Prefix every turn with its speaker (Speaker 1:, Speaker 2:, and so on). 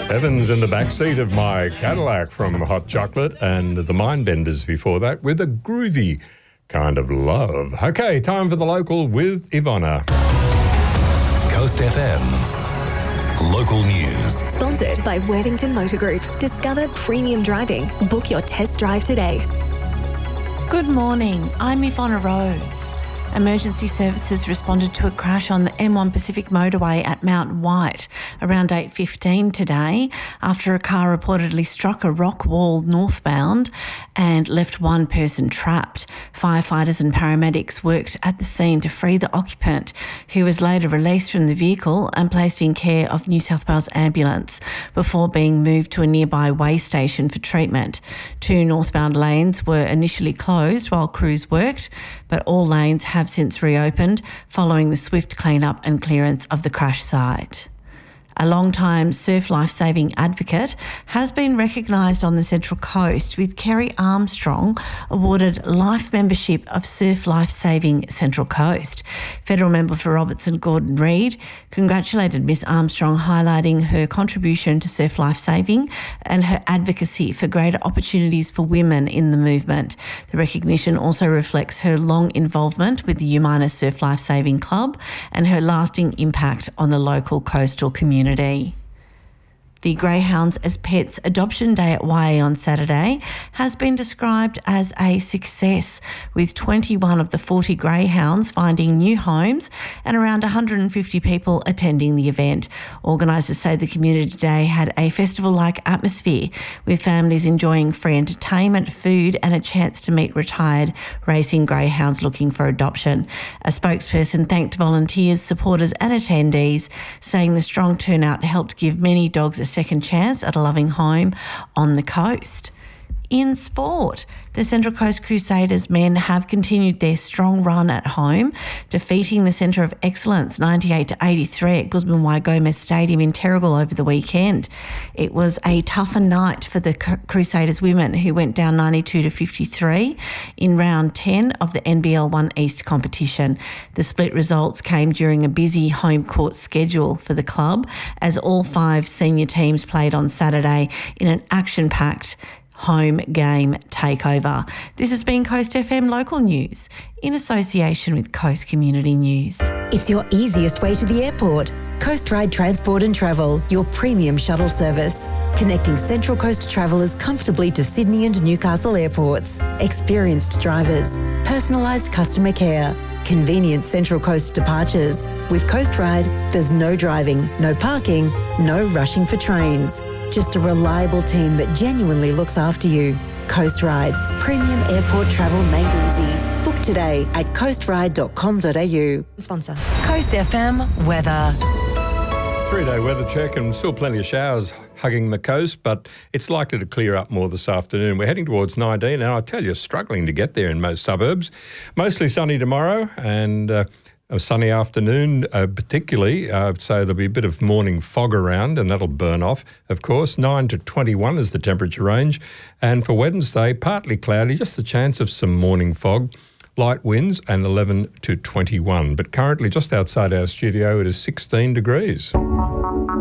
Speaker 1: Evans in the backseat of my Cadillac from Hot Chocolate, and the Mindbenders before that with a groovy kind of love. Okay, time for the local with Ivana.
Speaker 2: Coast FM. Local news.
Speaker 3: Sponsored by Worthington Motor Group. Discover premium driving. Book your test drive today.
Speaker 4: Good morning. I'm Ivana Rose. Emergency services responded to a crash on the M1 Pacific motorway at Mount White around 8:15 today after a car reportedly struck a rock wall northbound and left one person trapped. Firefighters and paramedics worked at the scene to free the occupant, who was later released from the vehicle and placed in care of New South Wales Ambulance before being moved to a nearby way station for treatment. 2 northbound lanes were initially closed while crews worked, but all lanes have since reopened following the swift clean-up and clearance of the crash site. A long-time surf life-saving advocate has been recognised on the Central Coast, with Kerry Armstrong awarded life membership of Surf Life-Saving Central Coast. Federal member for Robertson Gordon Reid congratulated Miss Armstrong, highlighting her contribution to surf life-saving and her advocacy for greater opportunities for women in the movement. The recognition also reflects her long involvement with the Umina Surf Life-Saving Club and her lasting impact on the local coastal community. The Greyhounds as Pets Adoption Day at Waihi on Saturday has been described as a success, with 21 of the 40 greyhounds finding new homes and around 150 people attending the event. Organisers say the community day had a festival-like atmosphere, with families enjoying free entertainment, food and a chance to meet retired racing greyhounds looking for adoption. A spokesperson thanked volunteers, supporters and attendees, saying the strong turnout helped give many dogs a second chance at a loving home on the coast. In sport, the Central Coast Crusaders men have continued their strong run at home, defeating the Centre of Excellence 98-83 at Guzman Y Gomez Stadium in Terrigal over the weekend. It was a tougher night for the Crusaders women, who went down 92-53 in round 10 of the NBL 1 East competition. The split results came during a busy home court schedule for the club, as all 5 senior teams played on Saturday in an action-packed home game takeover. This has been Coast FM Local News in association with Coast Community News.
Speaker 5: It's your easiest way to the airport. Coast Ride Transport and Travel, your premium shuttle service, connecting Central Coast travellers comfortably to Sydney and Newcastle airports. Experienced drivers, personalised customer care, convenient Central Coast departures. With Coast Ride, there's no driving, no parking, no rushing for trains. Just a reliable team that genuinely looks after you. Coast Ride, premium airport travel made easy. Book today at coastride.com.au.
Speaker 3: Sponsor.
Speaker 5: Coast FM weather.
Speaker 1: 3-day weather check, and still plenty of showers hugging the coast, but it's likely to clear up more this afternoon. We're heading towards 19, and I tell you, struggling to get there in most suburbs. Mostly sunny tomorrow, and a sunny afternoon particularly, so there'll be a bit of morning fog around, and that'll burn off, of course. 9 to 21 is the temperature range. And for Wednesday, partly cloudy, just the chance of some morning fog. Light winds and 11 to 21. But currently just outside our studio, it is 16 degrees.